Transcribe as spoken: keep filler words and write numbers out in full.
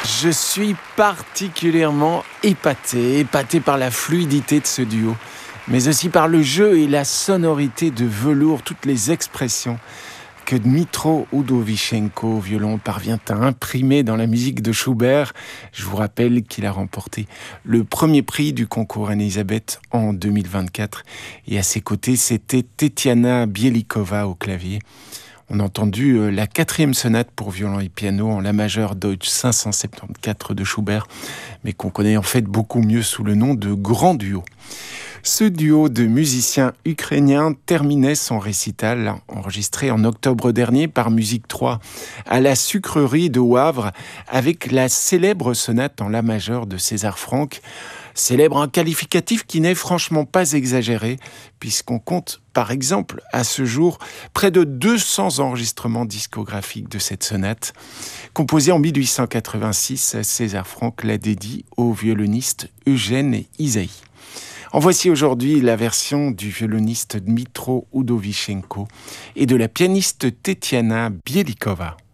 Je suis particulièrement épaté, épaté par la fluidité de ce duo, mais aussi par le jeu et la sonorité de velours, toutes les expressions que Dmytro Udovichenko au violon parvient à imprimer dans la musique de Schubert. Je vous rappelle qu'il a remporté le premier prix du concours Anne-Elisabeth en deux mille vingt-quatre. Et à ses côtés, c'était Tetiana Bielikova au clavier. On a entendu la quatrième sonate pour violon et piano en la majeure Deutsch cinq cent soixante-quatorze de Schubert, mais qu'on connaît en fait beaucoup mieux sous le nom de Grand Duo. Ce duo de musiciens ukrainiens terminait son récital, enregistré en octobre dernier par Musique trois à la sucrerie de Wavre, avec la célèbre sonate en la majeure de César Franck. Célèbre, un qualificatif qui n'est franchement pas exagéré, puisqu'on compte, par exemple, à ce jour, près de deux cents enregistrements discographiques de cette sonate. Composée en mille huit cent quatre-vingt-six, César Franck la dédie au violoniste Eugène Ysaÿe. En voici aujourd'hui la version du violoniste Dmytro Udovichenko et de la pianiste Tetiana Bielikova.